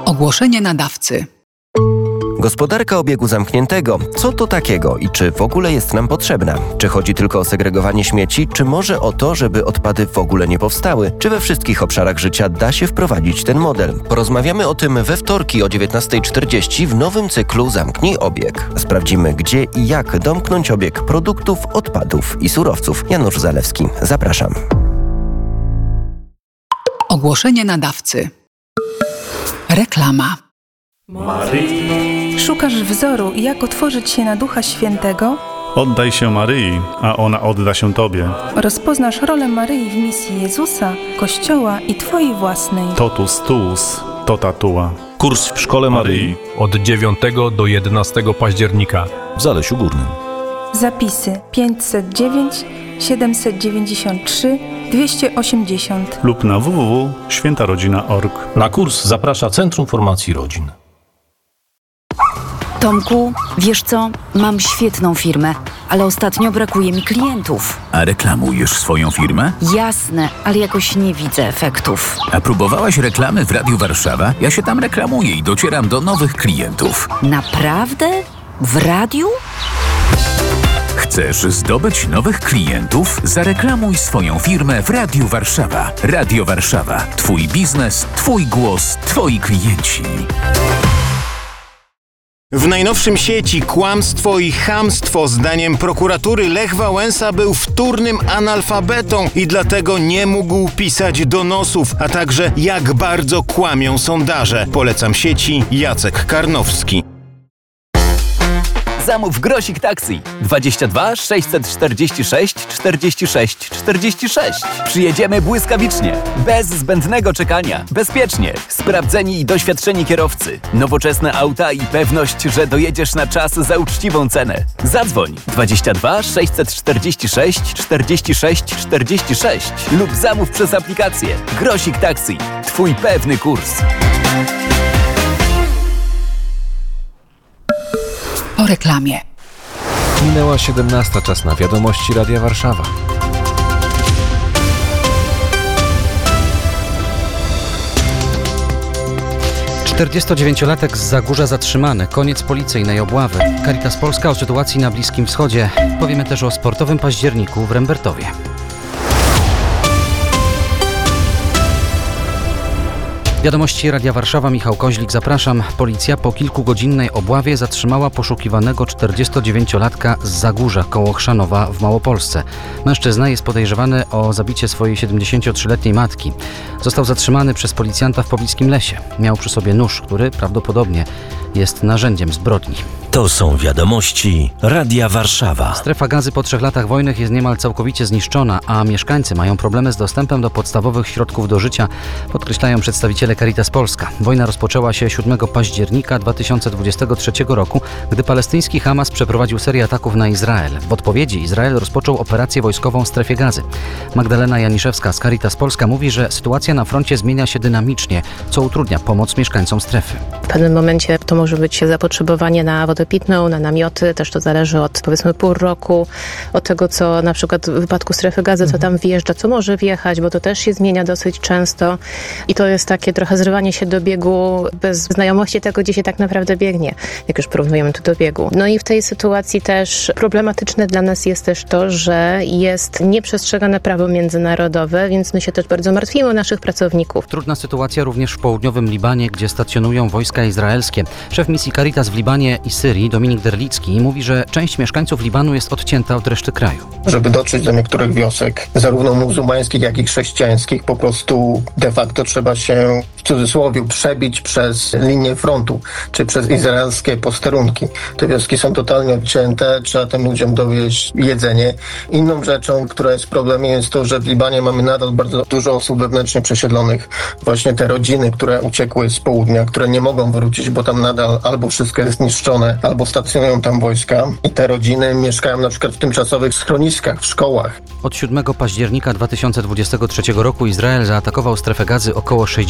Ogłoszenie nadawcy. Gospodarka obiegu zamkniętego. Co to takiego i czy w ogóle jest nam potrzebna? Czy chodzi tylko o segregowanie śmieci, czy może o to, żeby odpady w ogóle nie powstały? Czy we wszystkich obszarach życia da się wprowadzić ten model? Porozmawiamy o tym we wtorki o 19:40 w nowym cyklu Zamknij obieg. Sprawdzimy, gdzie i jak domknąć obieg produktów, odpadów i surowców. Janusz Zalewski. Zapraszam. Ogłoszenie nadawcy. Reklama. Maryi. Szukasz wzoru, jak otworzyć się na Ducha Świętego? Oddaj się Maryi, a ona odda się Tobie. Rozpoznasz rolę Maryi w misji Jezusa, Kościoła i Twojej własnej. Totus tuus, tota tua. Kurs w Szkole Maryi od 9 do 11 października w Zalesiu Górnym. Zapisy 509 793 280 Lub na www.świętarodzina.org. Na kurs zaprasza Centrum Formacji Rodzin. Tomku, wiesz co? Mam świetną firmę, ale ostatnio brakuje mi klientów. A reklamujesz swoją firmę? Jasne, ale jakoś nie widzę efektów. A próbowałaś reklamy w Radiu Warszawa? Ja się tam reklamuję i docieram do nowych klientów. Naprawdę? W radiu? Chcesz zdobyć nowych klientów? Zareklamuj swoją firmę w Radiu Warszawa. Radio Warszawa. Twój biznes, Twój głos, Twoi klienci. W najnowszym sieci kłamstwo i chamstwo. Zdaniem prokuratury Lech Wałęsa był wtórnym analfabetą i dlatego nie mógł pisać donosów, a także jak bardzo kłamią sondaże. Polecam sieci. Jacek Karnowski. Zamów Grosik Taxi 22 646 46 46. Przyjedziemy błyskawicznie, bez zbędnego czekania, bezpiecznie, sprawdzeni i doświadczeni kierowcy, nowoczesne auta i pewność, że dojedziesz na czas za uczciwą cenę. Zadzwoń 22 646 46 46 lub zamów przez aplikację Grosik Taxi. Twój pewny kurs. Po reklamie. Minęła 17, czas na wiadomości Radia Warszawa. Czterdziestodziewięciolatek z Zagórza zatrzymany. Koniec policyjnej obławy. Caritas Polska o sytuacji na Bliskim Wschodzie. Powiemy też o sportowym październiku w Rembertowie. Wiadomości Radia Warszawa, Michał Koźlik, zapraszam. Policja po kilkugodzinnej obławie zatrzymała poszukiwanego 49-latka z Zagórza koło Chrzanowa w Małopolsce. Mężczyzna jest podejrzewany o zabicie swojej 73-letniej matki. Został zatrzymany przez policjanta w pobliskim lesie. Miał przy sobie nóż, który prawdopodobnie jest narzędziem zbrodni. To są wiadomości Radia Warszawa. Strefa Gazy po 3 latach wojny jest niemal całkowicie zniszczona, a mieszkańcy mają problemy z dostępem do podstawowych środków do życia, podkreślają przedstawiciele Caritas Polska. Wojna rozpoczęła się 7 października 2023 roku, gdy palestyński Hamas przeprowadził serię ataków na Izrael. W odpowiedzi Izrael rozpoczął operację wojskową w Strefie Gazy. Magdalena Janiszewska z Caritas Polska mówi, że sytuacja na froncie zmienia się dynamicznie, co utrudnia pomoc mieszkańcom strefy. W pewnym momencie to może być zapotrzebowanie na wodę pitną, na namioty, też to zależy od powiedzmy pór roku, od tego co na przykład w wypadku Strefy Gazy, co tam wjeżdża, co może wjechać, bo to też się zmienia dosyć często i to jest takie trochę zrywanie się do biegu bez znajomości tego, gdzie się tak naprawdę biegnie, jak już porównujemy tu do biegu. No i w tej sytuacji też problematyczne dla nas jest też to, że jest nieprzestrzegane prawo międzynarodowe, więc my się też bardzo martwimy o naszych pracowników. Trudna sytuacja również w południowym Libanie, gdzie stacjonują wojska izraelskie. Szef misji Caritas w Libanie i Syrii, Dominik Derlicki, mówi, że część mieszkańców Libanu jest odcięta od reszty kraju. Żeby dotrzeć do niektórych wiosek, zarówno muzułmańskich, jak i chrześcijańskich, po prostu de facto trzeba się w cudzysłowie przebić przez linię frontu, czy przez izraelskie posterunki. Te wioski są totalnie odcięte, trzeba tym ludziom dowieść jedzenie. Inną rzeczą, która jest problemem, jest to, że w Libanie mamy nadal bardzo dużo osób wewnętrznie przesiedlonych. Właśnie te rodziny, które uciekły z południa, które nie mogą wrócić, bo tam nadal albo wszystko jest zniszczone, albo stacjonują tam wojska. I te rodziny mieszkają na przykład w tymczasowych schroniskach, w szkołach. Od 7 października 2023 roku Izrael zaatakował Strefę Gazy około 60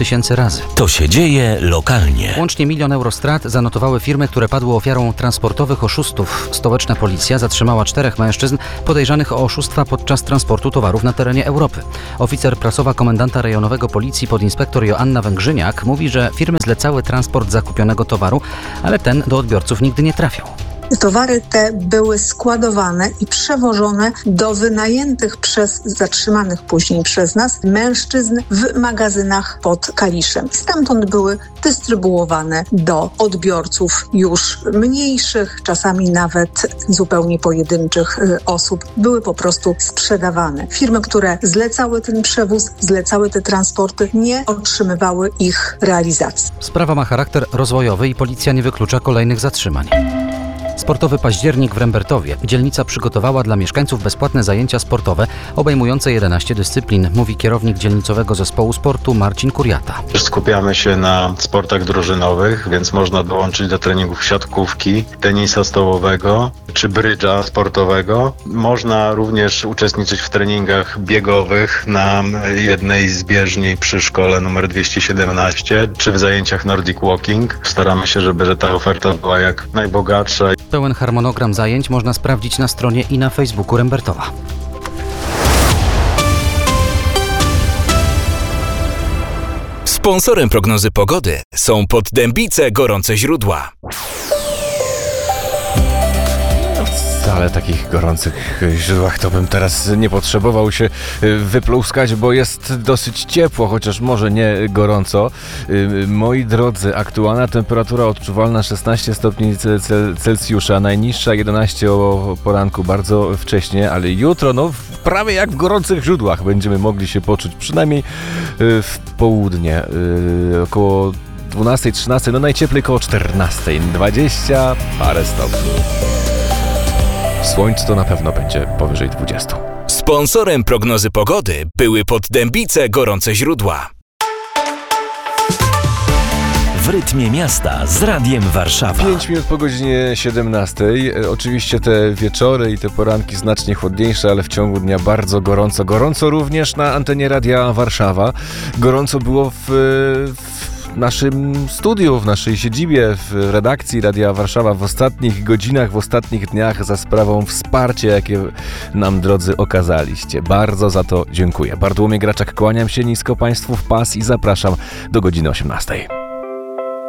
000 razy. To się dzieje lokalnie. Łącznie 1 000 000 euro strat zanotowały firmy, które padły ofiarą transportowych oszustów. Stołeczna policja zatrzymała 4 mężczyzn podejrzanych o oszustwa podczas transportu towarów na terenie Europy. Oficer prasowa komendanta rejonowego policji podinspektor Joanna Węgrzyniak mówi, że firmy zlecały transport zakupionego towaru, ale ten do odbiorców nigdy nie trafiał. Towary te były składowane i przewożone do wynajętych przez zatrzymanych później przez nas mężczyzn w magazynach pod Kaliszem. Stamtąd były dystrybuowane do odbiorców już mniejszych, czasami nawet zupełnie pojedynczych osób. Były po prostu sprzedawane. Firmy, które zlecały ten przewóz, zlecały te transporty, nie otrzymywały ich realizacji. Sprawa ma charakter rozwojowy i policja nie wyklucza kolejnych zatrzymań. Sportowy październik w Rembertowie. Dzielnica przygotowała dla mieszkańców bezpłatne zajęcia sportowe obejmujące 11 dyscyplin, mówi kierownik dzielnicowego zespołu sportu Marcin Kuriata. Skupiamy się na sportach drużynowych, więc można dołączyć do treningów siatkówki, tenisa stołowego czy brydża sportowego. Można również uczestniczyć w treningach biegowych na jednej z bieżni przy szkole numer 217 czy w zajęciach Nordic Walking. Staramy się, żeby ta oferta była jak najbogatsza. Pełen harmonogram zajęć można sprawdzić na stronie i na Facebooku Rembertowa. Sponsorem prognozy pogody są Poddębice Gorące Źródła. Ale takich gorących źródłach to bym teraz nie potrzebował się wypluskać, bo jest dosyć ciepło, chociaż może nie gorąco. Moi drodzy, aktualna temperatura odczuwalna 16 stopni Celsjusza, najniższa 11 o poranku, bardzo wcześnie, ale jutro, prawie jak w gorących źródłach będziemy mogli się poczuć, przynajmniej w południe, około 12-13, najcieplej koło 14, 20 parę stopni. Słońce to na pewno będzie powyżej 20. Sponsorem prognozy pogody były Poddębice Gorące Źródła. W rytmie miasta z Radiem Warszawa. 5 minut po godzinie 17. Oczywiście te wieczory i te poranki znacznie chłodniejsze, ale w ciągu dnia bardzo gorąco. Gorąco również na antenie Radia Warszawa. Gorąco było w naszym studiu, w naszej siedzibie, w redakcji Radia Warszawa w ostatnich godzinach, w ostatnich dniach za sprawą wsparcia, jakie nam, drodzy, okazaliście. Bardzo za to dziękuję. Bartłomiej Graczak, kłaniam się nisko Państwu w pas i zapraszam do godziny 18.